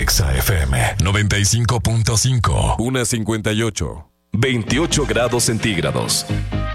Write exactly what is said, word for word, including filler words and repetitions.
Exa F M noventa y cinco punto cinco. una cincuenta y ocho. veintiocho grados centígrados.